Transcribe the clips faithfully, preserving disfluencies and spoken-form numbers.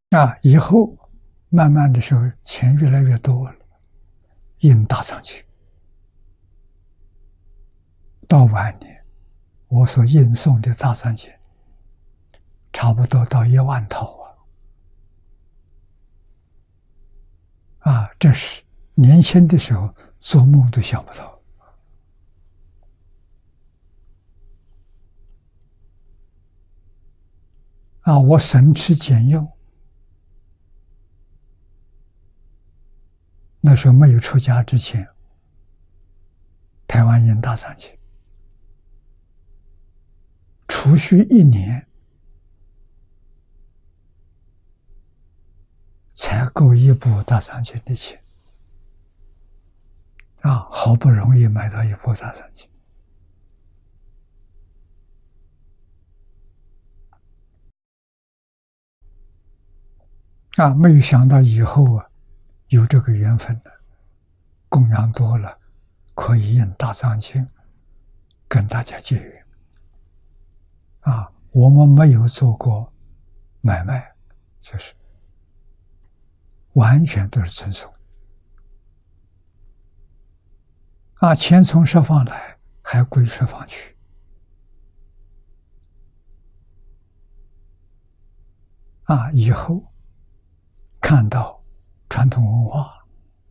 啊，以后慢慢的时候，钱越来越多了，印大藏经。到晚年，我所印送的大藏经，差不多到一万套啊！啊，这是年轻的时候做梦都想不到。啊，我省吃俭用，那时候没有出家之前，台湾印大藏经，储蓄一年才够一部大藏经的钱。啊，好不容易买到一部大藏经。啊，没有想到以后啊，有这个缘分了，供养多了，可以印大藏经，跟大家结缘。啊，我们没有做过买卖，就是完全都是赠送。啊，钱从设方来，还归设方去。啊，以后看到传统文化，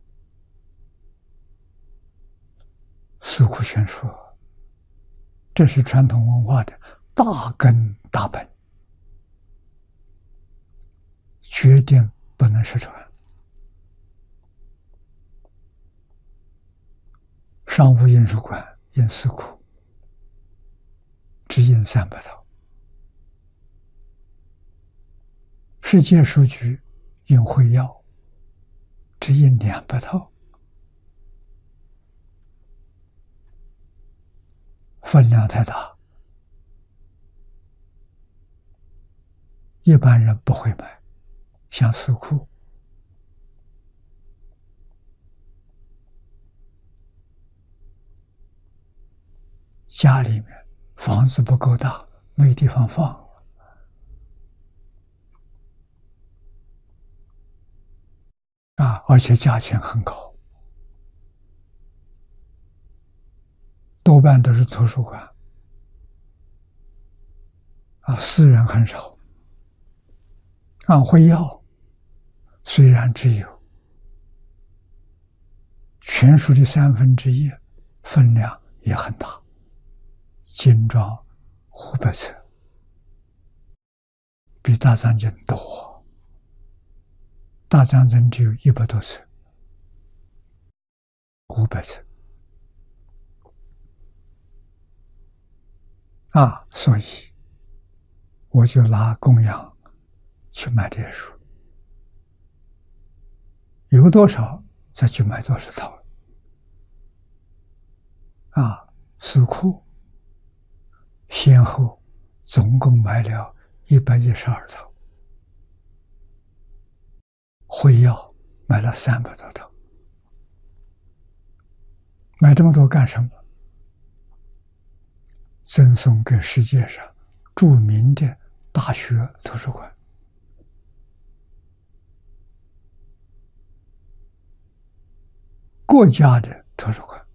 四库全书，这是传统文化的大根大本，决定不能失传。商务印书馆印四库，只印三百套；世界书局印会要，只印两百套，分量太大，一般人不会买。像四库，家里面房子不够大，没地方放。啊，而且价钱很高，多半都是图书馆。啊，私人很少。啊，会要虽然只有全书的三分之一，分量也很大，精装五百册，比大藏经多。大藏经只有一百多册，五百册。啊，所以我就拿供养去买这些书，有多少再去买多少套。啊，四库先后总共买了一百一十二套，会要买了三百多套。买这么多干什么？赠送给世界上著名的大学图书馆。国家的图书馆，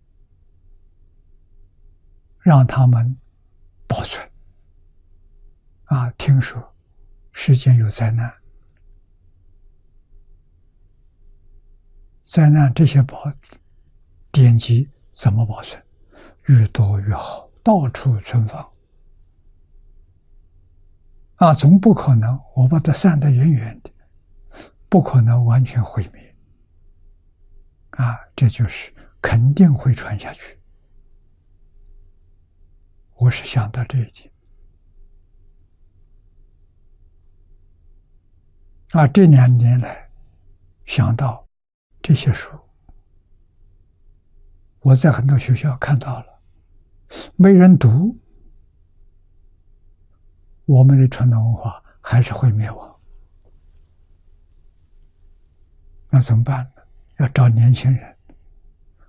让他们保存。啊，听说世间有灾难，灾难这些宝典籍怎么保存？越多越好，到处存放。啊，总不可能我把它散得远远的，不可能完全毁灭。啊，这就是肯定会传下去。我是想到这一点。啊，这两年来想到这些书，我在很多学校看到了，没人读，我们的传统文化还是会灭亡。那怎么办呢？要找年轻人